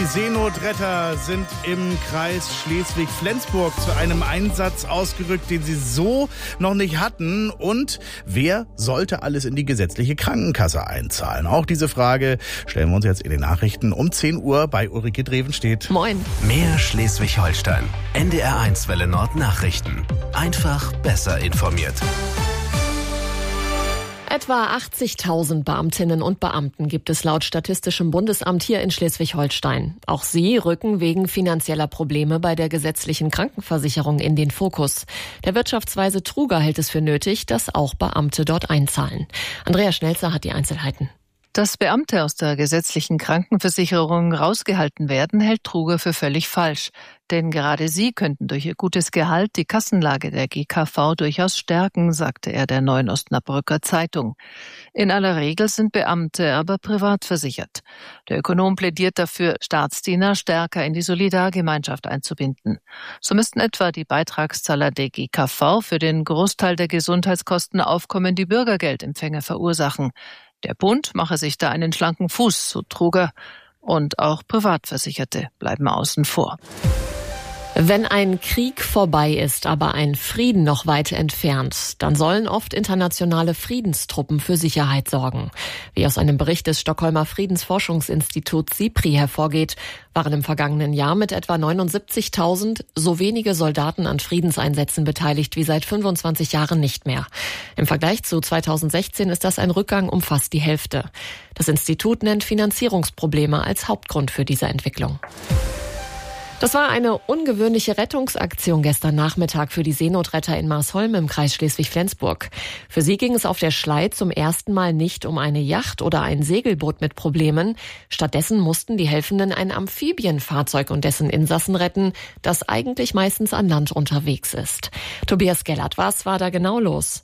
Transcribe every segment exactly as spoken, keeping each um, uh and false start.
Seenotretter sind im Kreis Schleswig-Flensburg zu einem Einsatz ausgerückt, den sie so noch nicht hatten. Und wer sollte alles in die gesetzliche Krankenkasse einzahlen? Auch diese Frage stellen wir uns jetzt in den Nachrichten um zehn Uhr bei Ulrike Drevenstedt. Moin. Mehr Schleswig-Holstein. N D R eins Welle Nord Nachrichten. Einfach besser informiert. Etwa achtzigtausend Beamtinnen und Beamten gibt es laut Statistischem Bundesamt hier in Schleswig-Holstein. Auch sie rücken wegen finanzieller Probleme bei der gesetzlichen Krankenversicherung in den Fokus. Der Wirtschaftsweise Truger hält es für nötig, dass auch Beamte dort einzahlen. Andrea Schnelzer hat die Einzelheiten. Dass Beamte aus der gesetzlichen Krankenversicherung rausgehalten werden, hält Truger für völlig falsch. Denn gerade sie könnten durch ihr gutes Gehalt die Kassenlage der G K V durchaus stärken, sagte er der Neuen Osnabrücker Zeitung. In aller Regel sind Beamte aber privat versichert. Der Ökonom plädiert dafür, Staatsdiener stärker in die Solidargemeinschaft einzubinden. So müssten etwa die Beitragszahler der G K V für den Großteil der Gesundheitskosten aufkommen, die Bürgergeldempfänger verursachen. Der Bund mache sich da einen schlanken Fuß, so Truger. Und auch Privatversicherte bleiben außen vor. Wenn ein Krieg vorbei ist, aber ein Frieden noch weit entfernt, dann sollen oft internationale Friedenstruppen für Sicherheit sorgen. Wie aus einem Bericht des Stockholmer Friedensforschungsinstituts SIPRI hervorgeht, waren im vergangenen Jahr mit etwa neunundsiebzigtausend so wenige Soldaten an Friedenseinsätzen beteiligt wie seit fünfundzwanzig Jahren nicht mehr. Im Vergleich zu zweitausendsechzehn ist das ein Rückgang um fast die Hälfte. Das Institut nennt Finanzierungsprobleme als Hauptgrund für diese Entwicklung. Das war eine ungewöhnliche Rettungsaktion gestern Nachmittag für die Seenotretter in Marsholm im Kreis Schleswig-Flensburg. Für sie ging es auf der Schlei zum ersten Mal nicht um eine Yacht oder ein Segelboot mit Problemen. Stattdessen mussten die Helfenden ein Amphibienfahrzeug und dessen Insassen retten, das eigentlich meistens an Land unterwegs ist. Tobias Gellert, was war da genau los?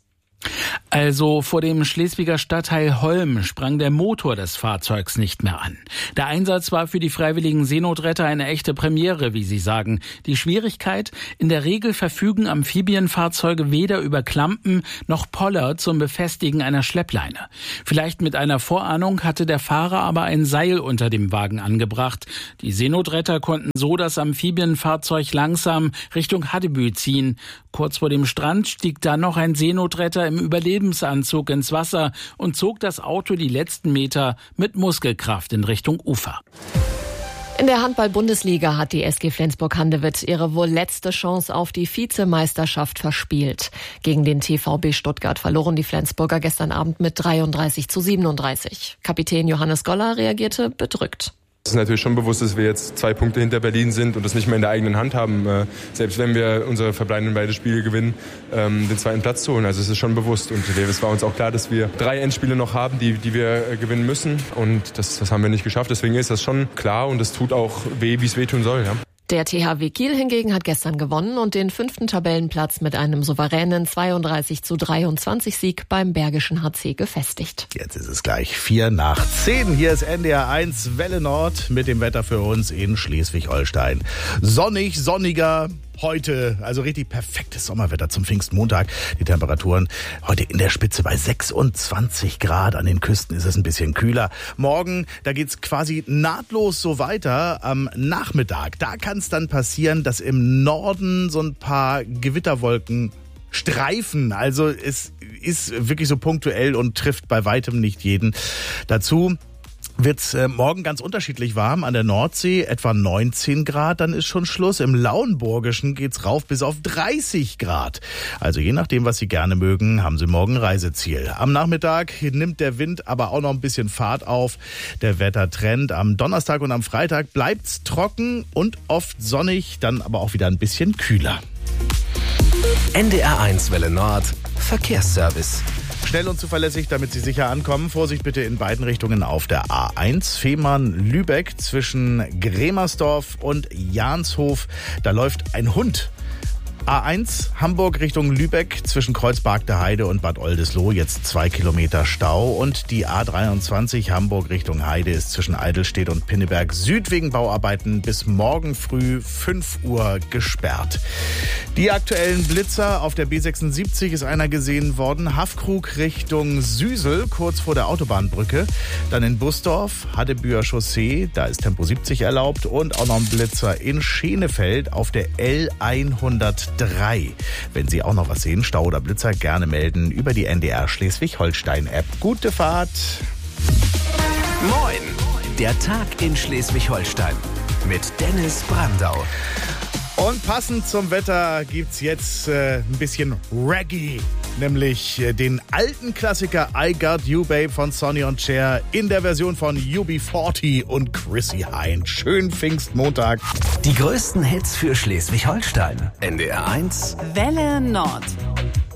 Also vor dem Schleswiger Stadtteil Holm sprang der Motor des Fahrzeugs nicht mehr an. Der Einsatz war für die freiwilligen Seenotretter eine echte Premiere, wie sie sagen. Die Schwierigkeit: In der Regel verfügen Amphibienfahrzeuge weder über Klampen noch Poller zum Befestigen einer Schleppleine. Vielleicht mit einer Vorahnung hatte der Fahrer aber ein Seil unter dem Wagen angebracht. Die Seenotretter konnten so das Amphibienfahrzeug langsam Richtung Haddebühl ziehen. Kurz vor dem Strand stieg dann noch ein Seenotretter im Überlebensanzug ins Wasser und zog das Auto die letzten Meter mit Muskelkraft in Richtung Ufer. In der Handball-Bundesliga hat die S G Flensburg-Handewitt ihre wohl letzte Chance auf die Vizemeisterschaft verspielt. Gegen den T V B Stuttgart verloren die Flensburger gestern Abend mit dreiunddreißig zu siebenunddreißig. Kapitän Johannes Goller reagierte bedrückt. Es ist natürlich schon bewusst, dass wir jetzt zwei Punkte hinter Berlin sind und das nicht mehr in der eigenen Hand haben, äh, selbst wenn wir unsere verbleibenden beiden Spiele gewinnen, ähm, den zweiten Platz zu holen. Also es ist schon bewusst und es war uns auch klar, dass wir drei Endspiele noch haben, die, die wir äh, gewinnen müssen und das, das haben wir nicht geschafft. Deswegen ist das schon klar und es tut auch weh, wie es wehtun soll. Ja. Der T H W Kiel hingegen hat gestern gewonnen und den fünften Tabellenplatz mit einem souveränen zweiunddreißig zu dreiundzwanzig Sieg beim Bergischen H C gefestigt. Jetzt ist es gleich vier nach zehn. Hier ist N D R eins Welle Nord mit dem Wetter für uns in Schleswig-Holstein. Sonnig, sonniger. Heute, also richtig perfektes Sommerwetter zum Pfingstmontag. Die Temperaturen heute in der Spitze bei sechsundzwanzig Grad. An den Küsten ist es ein bisschen kühler. Morgen, da geht's quasi nahtlos so weiter. Am Nachmittag, da kann es dann passieren, dass im Norden so ein paar Gewitterwolken streifen. Also es ist wirklich so punktuell und trifft bei weitem nicht jeden. Dazu wird's äh, morgen ganz unterschiedlich warm. An der Nordsee etwa neunzehn Grad, dann ist schon Schluss. Im Lauenburgischen geht's rauf bis auf dreißig Grad. Also je nachdem, was Sie gerne mögen, haben Sie morgen Reiseziel. Am Nachmittag nimmt der Wind aber auch noch ein bisschen Fahrt auf. Der Wettertrend: Am Donnerstag und am Freitag bleibt's trocken und oft sonnig, dann aber auch wieder ein bisschen kühler. N D R eins Welle Nord Verkehrsservice. Schnell und zuverlässig, damit Sie sicher ankommen. Vorsicht bitte in beiden Richtungen auf der A eins. Fehmarn-Lübeck zwischen Gremersdorf und Janshof. Da läuft ein Hund A eins Hamburg Richtung Lübeck zwischen Kreuzberg Heide und Bad Oldesloe jetzt zwei Kilometer Stau. Und die A dreiundzwanzig Hamburg Richtung Heide ist zwischen Eidelstedt und Pinneberg Süd wegen Bauarbeiten bis morgen früh fünf Uhr gesperrt. Die aktuellen Blitzer: auf der B sechsundsiebzig ist einer gesehen worden, Haffkrug Richtung Süsel kurz vor der Autobahnbrücke. Dann in Busdorf, Haddebüher Chaussee, da ist Tempo siebzig erlaubt. Und auch noch ein Blitzer in Schenefeld auf der L hundertdrei. Wenn Sie auch noch was sehen, Stau oder Blitzer, gerne melden über die N D R Schleswig-Holstein-App. Gute Fahrt! Moin! Der Tag in Schleswig-Holstein mit Dennis Brandau. Und passend zum Wetter gibt's jetzt äh, ein bisschen Reggae, nämlich äh, den alten Klassiker I Got You Babe von Sonny und Cher in der Version von U B vierzig und Chrissy Hynde. Schönen Pfingstmontag. Die größten Hits für Schleswig-Holstein. N D R eins Welle Nord.